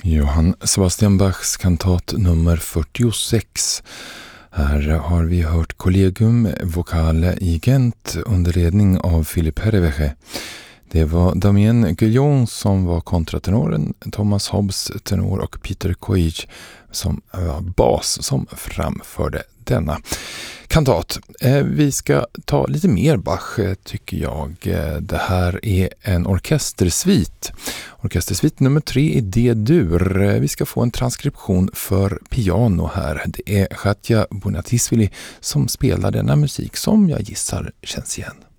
Johann Sebastian Bachs kantat nummer 46. Här har vi hört Collegium Vocale i Gent under ledning av Philippe Herreweghe. Det var Damien Guillon som var kontratenoren, Thomas Hobbs tenor och Peter Koij som var bas som framförde denna kantat. Vi ska ta lite mer Bach tycker jag. Det här är en orkestersvit. Orkestersvit nummer 3 i D-dur. Vi ska få en transkription för piano här. Det är Katja Bonatisvili som spelar denna musik som jag gissar känns igen.